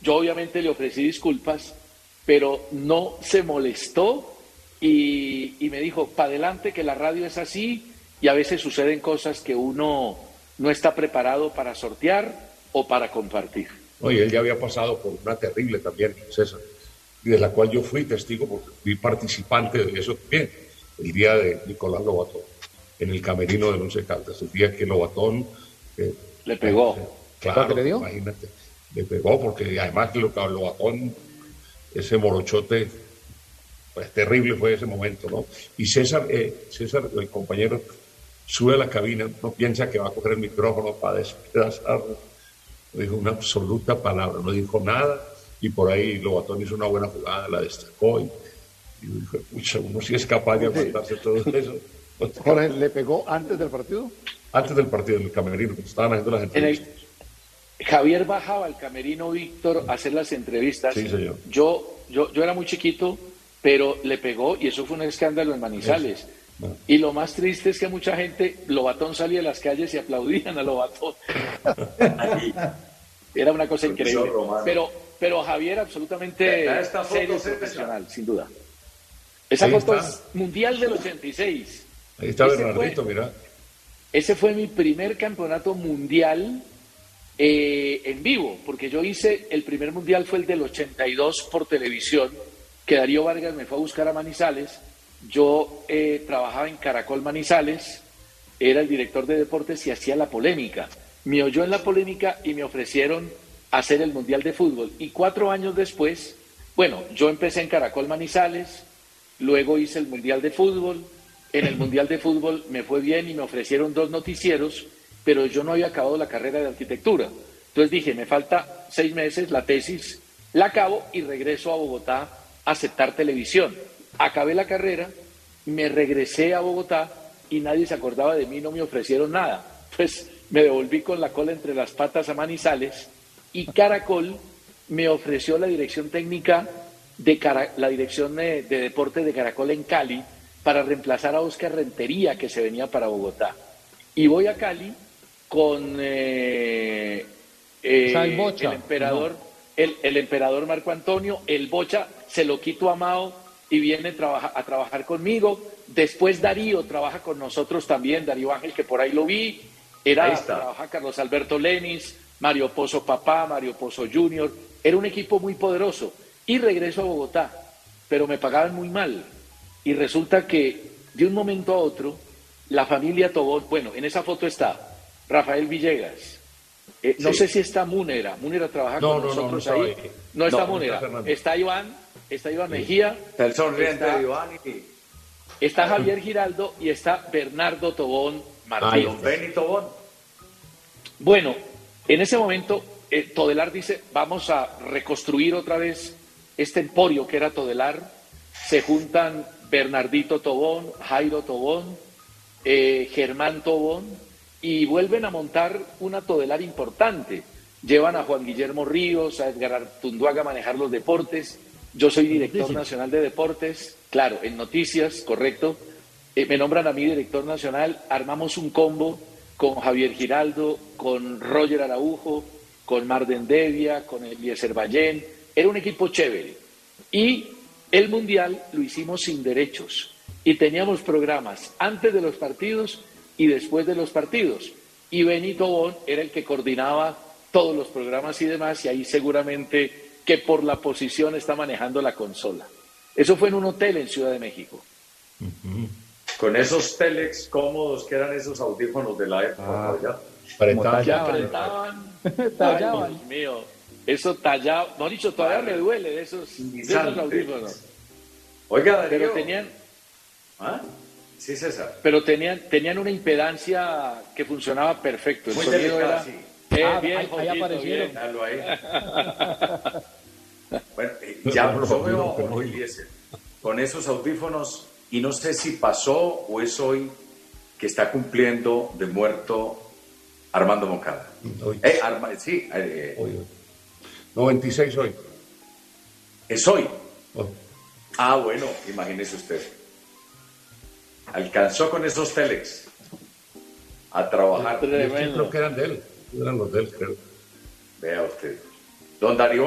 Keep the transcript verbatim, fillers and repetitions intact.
Yo obviamente le ofrecí disculpas, pero no se molestó y, y me dijo, para adelante que la radio es así y a veces suceden cosas que uno no está preparado para sortear o para compartir. Oye, él ya había pasado por una terrible también, César, y de la cual yo fui testigo porque fui participante de eso también, el día de Nicolás Lobatón, en el camerino del Once Caldas, el día que Lobatón... Eh, le pegó. Eh, claro, le dio? Imagínate, le pegó porque además lo que Lobatón, ese morochote, pues terrible fue ese momento, ¿no? Y César, eh, César, el compañero, sube a la cabina, no piensa que va a coger el micrófono para despedazarlo. No dijo una absoluta palabra, no dijo nada, y por ahí Lobatón hizo una buena jugada, la destacó, y, y dijo, pucha, uno sí es capaz de aguantarse todo eso. Jorge, ¿le pegó antes del partido? Antes del partido, en el camerino, cuando estaban haciendo las entrevistas. El, Javier bajaba al camerino Víctor a hacer las entrevistas. Sí, señor. Yo, yo, yo era muy chiquito, pero le pegó, y eso fue un escándalo en Manizales. Sí. No. Y lo más triste es que mucha gente, Lobatón salía a las calles y aplaudían a Lobatón. Era una cosa increíble. Pero, pero Javier absolutamente serio y profesional, sin duda. Esa Ahí foto está. es mundial del ochenta y seis. Ahí está Ese Bernardito, fue, mira. Ese fue mi primer campeonato mundial eh, en vivo, porque yo hice, el primer mundial fue el del ochenta y dos por televisión, que Darío Vargas me fue a buscar a Manizales. Yo eh, trabajaba en Caracol Manizales, era el director de deportes y hacía la polémica. Me oyó en la polémica y me ofrecieron hacer el Mundial de Fútbol. Y cuatro años después, bueno, yo empecé en Caracol Manizales, luego hice el Mundial de Fútbol. En el Mundial de Fútbol me fue bien y me ofrecieron dos noticieros, pero yo no había acabado la carrera de arquitectura. Entonces dije, me falta seis meses, la tesis, la acabo y regreso a Bogotá a aceptar televisión. Acabé la carrera, me regresé a Bogotá y nadie se acordaba de mí, no me ofrecieron nada. Pues me devolví con la cola entre las patas a Manizales y Caracol me ofreció la dirección técnica de Cara- la dirección de, de deporte de Caracol en Cali para reemplazar a Oscar Rentería, que se venía para Bogotá. Y voy a Cali con eh, eh, el, Bocha, el emperador, no. el, el emperador Marco Antonio, el Bocha, se lo quito a Mao y viene trabaja, a trabajar conmigo. Después Darío trabaja con nosotros también, Darío Ángel, que por ahí lo vi. Era, trabaja Carlos Alberto Lenis, Mario Pozo Papá, Mario Pozo Junior. Era un equipo muy poderoso. Y regreso a Bogotá, pero me pagaban muy mal. Y resulta que de un momento a otro, la familia Tobón, bueno, en esa foto está Rafael Villegas. Eh, sí. No sé si está Múnera. Múnera trabaja no, con no, nosotros no, no, ahí. ahí. No está no, Múnera. No está, está Iván, está Iván Mejía. Está el sonriente de Iván y... Está Javier Giraldo y está Bernardo Tobón Martínez. Don Benny Tobón. Bueno, en ese momento, eh, Todelar dice, vamos a reconstruir otra vez este emporio que era Todelar. Se juntan Bernardito Tobón, Jairo Tobón, eh, Germán Tobón, y vuelven a montar una Todelar importante. Llevan a Juan Guillermo Ríos, a Edgar Artunduaga a manejar los deportes. Yo soy director nacional de deportes, claro, en noticias, correcto. Eh, me nombran a mí director nacional, armamos un combo con Javier Giraldo, con Roger Araujo, con Marden Devia, con Eliezer Ballén. Era un equipo chévere. Y el Mundial lo hicimos sin derechos. Y teníamos programas antes de los partidos y después de los partidos. Y Benny Tobón era el que coordinaba todos los programas y demás, y ahí seguramente que por la posición está manejando la consola. Eso fue en un hotel en Ciudad de México. Uh-huh. Con esos telex cómodos que eran esos audífonos de la época. Ah, ¿ya? Apretaban. Tallaban. Dios mío. Eso tallaba. No dicho, todavía vale. Me duele de esos, de esos audífonos. Oiga, Darío. Pero tenían. ¿Ah? Sí, César. Pero tenían, tenían una impedancia que funcionaba perfecto. El muy sonido delicada, era. Sí. Eh, ah, bien, ahí, ahí aparecieron. Bien, ahí. Bueno, ya no, yo veo a Eliezer con esos audífonos y no sé si pasó o es hoy que está cumpliendo de muerto Armando Moncada. Eh, Arma, sí. Eh, hoy, hoy. noventa y seis hoy. ¿Es hoy? Oh. Ah, bueno, imagínese usted. Alcanzó con esos telex a trabajar. Creo que eran de él. Eran los de él, creo. Vea usted. Don Darío